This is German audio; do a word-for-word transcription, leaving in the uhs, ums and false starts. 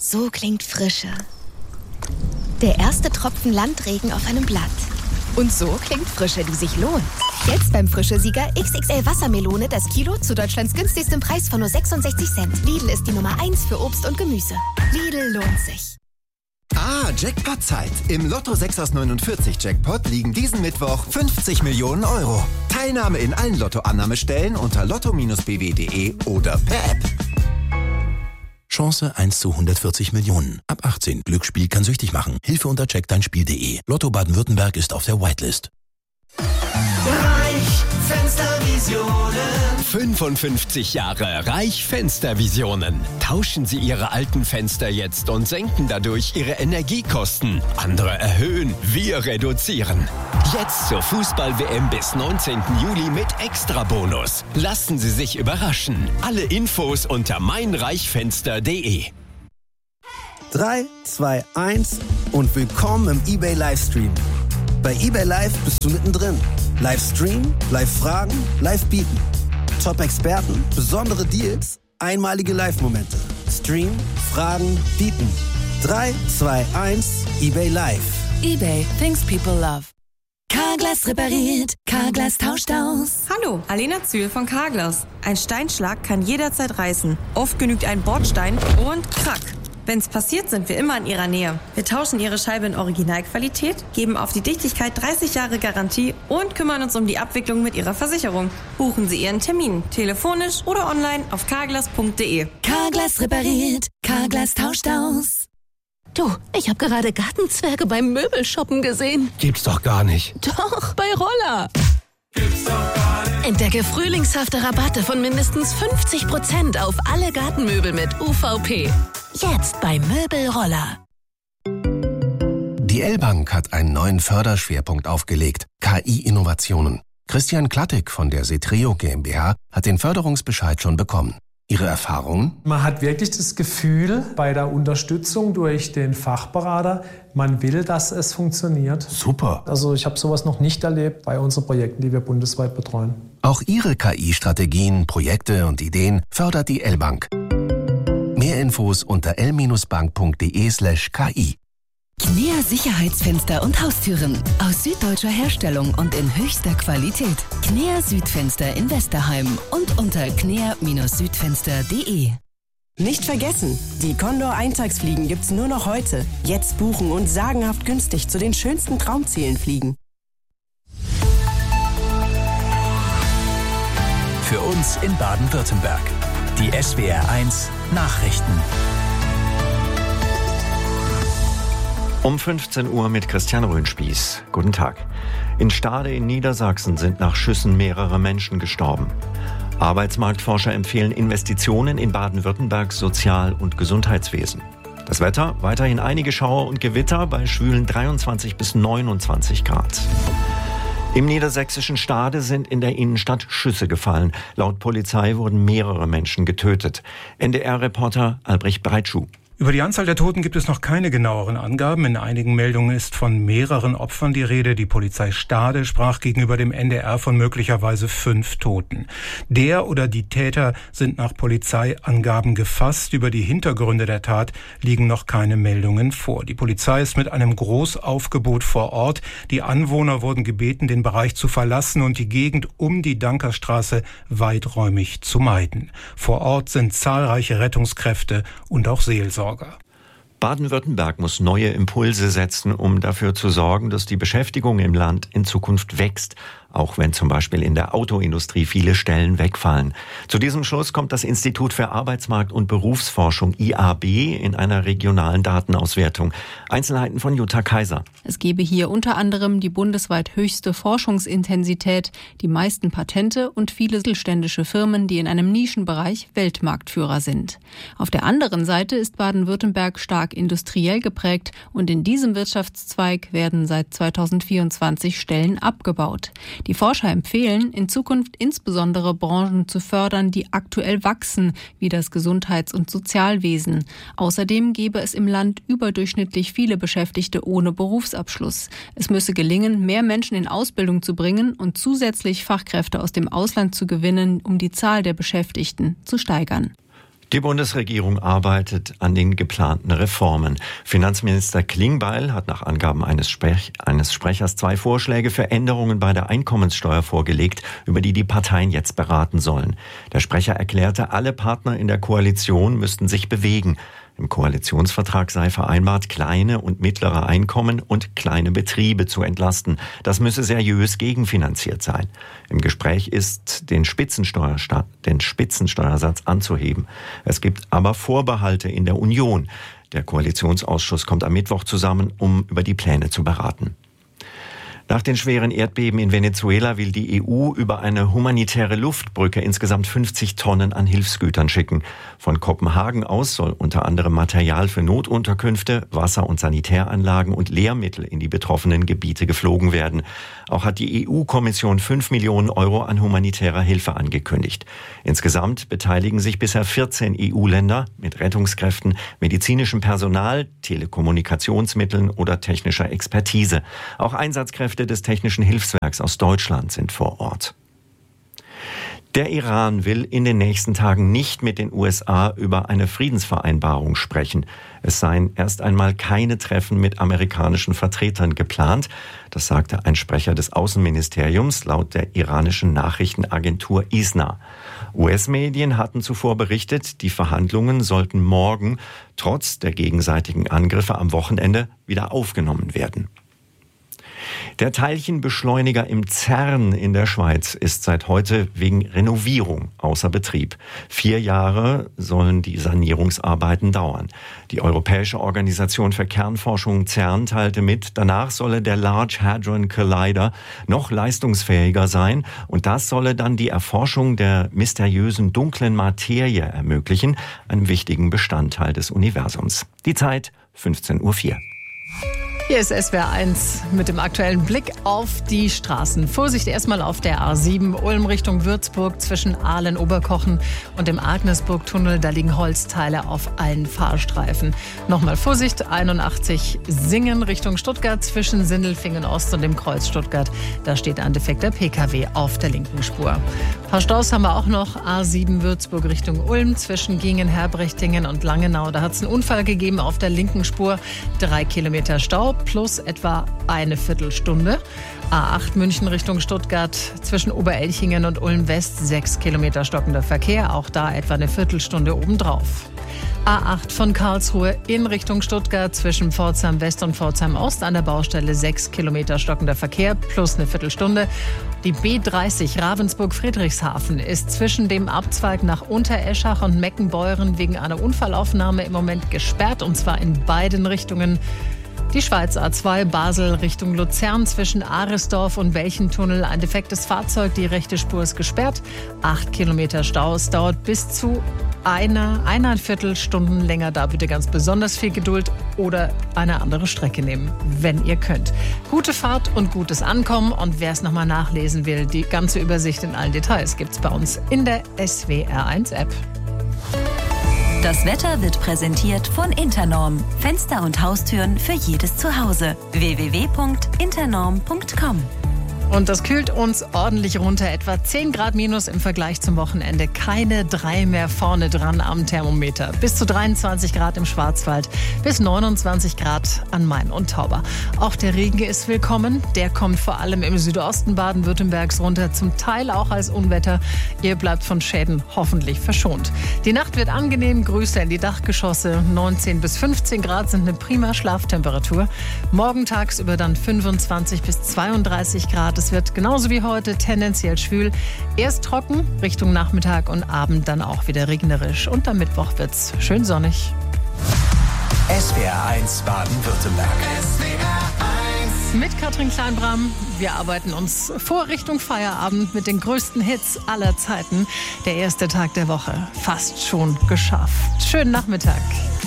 So klingt Frische. Der erste Tropfen Landregen auf einem Blatt. Und so klingt Frische, die sich lohnt. Jetzt beim Frische-Sieger X X L Wassermelone das Kilo zu Deutschlands günstigstem Preis von nur sechsundsechzig Cent. Lidl ist die Nummer eins für Obst und Gemüse. Lidl lohnt sich. Ah, Jackpot-Zeit. Im Lotto sechs aus neunundvierzig Jackpot liegen diesen Mittwoch fünfzig Millionen Euro. Teilnahme in allen Lotto-Annahmestellen unter lotto Bindestrich b w punkt d e oder per App. Chance eins zu hundertvierzig Millionen. Ab achtzehn. Glücksspiel kann süchtig machen. Hilfe unter check dein Spiel punkt d e. Lotto Baden-Württemberg ist auf der Whitelist. Reich Fenstervisionen. fünfundfünfzig Jahre Reich Fenstervisionen. Tauschen Sie Ihre alten Fenster jetzt und senken dadurch Ihre Energiekosten. Andere erhöhen, wir reduzieren. Jetzt zur Fußball-W M bis neunzehnten Juli mit Extrabonus. Lassen Sie sich überraschen. Alle Infos unter meinreichfenster punkt d e. drei, zwei, eins und willkommen im eBay Livestream. Bei eBay Live bist du mittendrin. Livestream, Live-Fragen, Live-Bieten. Top-Experten, besondere Deals, einmalige Live-Momente. Stream, Fragen, Bieten. drei, zwei, eins, eBay Live. eBay, things people love. Carglass repariert, Carglass tauscht aus. Hallo, Alena Zühl von Carglass. Ein Steinschlag kann jederzeit reißen. Oft genügt ein Bordstein und krack. Wenn's passiert, sind wir immer in Ihrer Nähe. Wir tauschen Ihre Scheibe in Originalqualität, geben auf die Dichtigkeit dreißig Jahre Garantie und kümmern uns um die Abwicklung mit Ihrer Versicherung. Buchen Sie Ihren Termin, telefonisch oder online auf carglass punkt d e. Carglass repariert, Carglass tauscht aus. Du, ich habe gerade Gartenzwerge beim Möbelshoppen gesehen. Gibt's doch gar nicht. Doch, bei Roller. Gibt's doch gar nicht. Entdecke frühlingshafte Rabatte von mindestens fünfzig Prozent auf alle Gartenmöbel mit U V P. Jetzt bei Möbelroller. Die L-Bank hat einen neuen Förderschwerpunkt aufgelegt: K I-Innovationen. Christian Klattig von der Setreo GmbH hat den Förderungsbescheid schon bekommen. Ihre Erfahrungen? Man hat wirklich das Gefühl bei der Unterstützung durch den Fachberater, man will, dass es funktioniert. Super. Also ich habe sowas noch nicht erlebt bei unseren Projekten, die wir bundesweit betreuen. Auch Ihre K I-Strategien, Projekte und Ideen fördert die L-Bank. Mehr Infos unter l bank punkt d e slash k i. Knea Sicherheitsfenster und Haustüren. Aus süddeutscher Herstellung und in höchster Qualität. Knea Südfenster in Westerheim und unter knea Südfenster punkt d e. Nicht vergessen, die Condor Eintagsfliegen gibt's nur noch heute. Jetzt buchen und sagenhaft günstig zu den schönsten Traumzielen fliegen. Für uns in Baden-Württemberg. Die S W R eins Nachrichten. Um fünfzehn Uhr mit Christian Röhnspieß. Guten Tag. In Stade in Niedersachsen sind nach Schüssen mehrere Menschen gestorben. Arbeitsmarktforscher empfehlen Investitionen in Baden-Württembergs Sozial- und Gesundheitswesen. Das Wetter, weiterhin einige Schauer und Gewitter bei schwülen dreiundzwanzig bis neunundzwanzig Grad. Im niedersächsischen Stade sind in der Innenstadt Schüsse gefallen. Laut Polizei wurden mehrere Menschen getötet. N D R-Reporter Albrecht Breitschuh. Über die Anzahl der Toten gibt es noch keine genaueren Angaben. In einigen Meldungen ist von mehreren Opfern die Rede. Die Polizei Stade sprach gegenüber dem N D R von möglicherweise fünf Toten. Der oder die Täter sind nach Polizeiangaben gefasst. Über die Hintergründe der Tat liegen noch keine Meldungen vor. Die Polizei ist mit einem Großaufgebot vor Ort. Die Anwohner wurden gebeten, den Bereich zu verlassen und die Gegend um die Dankerstraße weiträumig zu meiden. Vor Ort sind zahlreiche Rettungskräfte und auch Seelsorger. Baden-Württemberg muss neue Impulse setzen, um dafür zu sorgen, dass die Beschäftigung im Land in Zukunft wächst, auch wenn zum Beispiel in der Autoindustrie viele Stellen wegfallen. Zu diesem Schluss kommt das Institut für Arbeitsmarkt- und Berufsforschung I A B in einer regionalen Datenauswertung. Einzelheiten von Jutta Kaiser. Es gebe hier unter anderem die bundesweit höchste Forschungsintensität, die meisten Patente und viele mittelständische Firmen, die in einem Nischenbereich Weltmarktführer sind. Auf der anderen Seite ist Baden-Württemberg stark industriell geprägt und in diesem Wirtschaftszweig werden seit zweitausendvierundzwanzig Stellen abgebaut. Die Forscher empfehlen, in Zukunft insbesondere Branchen zu fördern, die aktuell wachsen, wie das Gesundheits- und Sozialwesen. Außerdem gäbe es im Land überdurchschnittlich viele Beschäftigte ohne Berufsabschluss. Es müsse gelingen, mehr Menschen in Ausbildung zu bringen und zusätzlich Fachkräfte aus dem Ausland zu gewinnen, um die Zahl der Beschäftigten zu steigern. Die Bundesregierung arbeitet an den geplanten Reformen. Finanzminister Klingbeil hat nach Angaben eines, Sprech- eines Sprechers zwei Vorschläge für Änderungen bei der Einkommenssteuer vorgelegt, über die die Parteien jetzt beraten sollen. Der Sprecher erklärte, alle Partner in der Koalition müssten sich bewegen. Im Koalitionsvertrag sei vereinbart, kleine und mittlere Einkommen und kleine Betriebe zu entlasten. Das müsse seriös gegenfinanziert sein. Im Gespräch ist, den Spitzensteuersta- den Spitzensteuersatz anzuheben. Es gibt aber Vorbehalte in der Union. Der Koalitionsausschuss kommt am Mittwoch zusammen, um über die Pläne zu beraten. Nach den schweren Erdbeben in Venezuela will die E U über eine humanitäre Luftbrücke insgesamt fünfzig Tonnen an Hilfsgütern schicken. Von Kopenhagen aus soll unter anderem Material für Notunterkünfte, Wasser- und Sanitäranlagen und Lehrmittel in die betroffenen Gebiete geflogen werden. Auch hat die E U-Kommission fünf Millionen Euro an humanitärer Hilfe angekündigt. Insgesamt beteiligen sich bisher vierzehn E U-Länder mit Rettungskräften, medizinischem Personal, Telekommunikationsmitteln oder technischer Expertise. Auch Einsatzkräfte des Technischen Hilfswerks aus Deutschland sind vor Ort. Der Iran will in den nächsten Tagen nicht mit den U S A über eine Friedensvereinbarung sprechen. Es seien erst einmal keine Treffen mit amerikanischen Vertretern geplant. Das sagte ein Sprecher des Außenministeriums laut der iranischen Nachrichtenagentur I S N A. U S-Medien hatten zuvor berichtet, die Verhandlungen sollten morgen trotz der gegenseitigen Angriffe am Wochenende wieder aufgenommen werden. Der Teilchenbeschleuniger im CERN in der Schweiz ist seit heute wegen Renovierung außer Betrieb. Vier Jahre sollen die Sanierungsarbeiten dauern. Die Europäische Organisation für Kernforschung CERN teilte mit, danach solle der Large Hadron Collider noch leistungsfähiger sein und das solle dann die Erforschung der mysteriösen dunklen Materie ermöglichen, einem wichtigen Bestandteil des Universums. Die Zeit fünfzehn Uhr vier. Hier ist S W R eins mit dem aktuellen Blick auf die Straßen. Vorsicht erstmal auf der A sieben, Ulm Richtung Würzburg zwischen Aalen-Oberkochen und dem Agnesburg-Tunnel. Da liegen Holzteile auf allen Fahrstreifen. Nochmal Vorsicht, einundachtzig Singen Richtung Stuttgart zwischen Sindelfingen Ost und dem Kreuz Stuttgart. Da steht ein defekter P K W auf der linken Spur. Ein paar Staus haben wir auch noch. A sieben Würzburg Richtung Ulm zwischen Gingen, Herbrechtingen und Langenau. Da hat es einen Unfall gegeben auf der linken Spur. Drei Kilometer Stau plus etwa eine Viertelstunde. A acht München Richtung Stuttgart zwischen Oberelchingen und Ulm West, sechs Kilometer stockender Verkehr, auch da etwa eine Viertelstunde obendrauf. A acht von Karlsruhe in Richtung Stuttgart zwischen Pforzheim West und Pforzheim Ost an der Baustelle, sechs Kilometer stockender Verkehr plus eine Viertelstunde. Die B dreißig Ravensburg-Friedrichshafen ist zwischen dem Abzweig nach Untereschach und Meckenbeuren wegen einer Unfallaufnahme im Moment gesperrt, und zwar in beiden Richtungen. Die Schweiz A zwei Basel Richtung Luzern zwischen Aresdorf und Welchentunnel. Ein defektes Fahrzeug, die rechte Spur ist gesperrt. Acht Kilometer Stau. Es dauert bis zu einer, eineinviertel Stunden länger. Da bitte ganz besonders viel Geduld oder eine andere Strecke nehmen, wenn ihr könnt. Gute Fahrt und gutes Ankommen. Und wer es nochmal nachlesen will, die ganze Übersicht in allen Details gibt's bei uns in der S W R eins App. Das Wetter wird präsentiert von Internorm. Fenster und Haustüren für jedes Zuhause. w w w punkt internorm punkt com. Und das kühlt uns ordentlich runter. Etwa zehn Grad minus im Vergleich zum Wochenende. Keine drei mehr vorne dran am Thermometer. Bis zu dreiundzwanzig Grad im Schwarzwald. Bis neunundzwanzig Grad an Main und Tauber. Auch der Regen ist willkommen. Der kommt vor allem im Südosten Baden-Württembergs runter. Zum Teil auch als Unwetter. Ihr bleibt von Schäden hoffentlich verschont. Die Nacht wird angenehm. Grüße in die Dachgeschosse. neunzehn bis fünfzehn Grad sind eine prima Schlaftemperatur. Morgen tagsüber dann fünfundzwanzig bis zweiunddreißig Grad. Es wird genauso wie heute tendenziell schwül. Erst trocken, Richtung Nachmittag und Abend dann auch wieder regnerisch. Und am Mittwoch wird's schön sonnig. S W R eins Baden-Württemberg. S W R eins. Mit Katrin Kleinbram. Wir arbeiten uns vor Richtung Feierabend mit den größten Hits aller Zeiten. Der erste Tag der Woche. Fast schon geschafft. Schönen Nachmittag.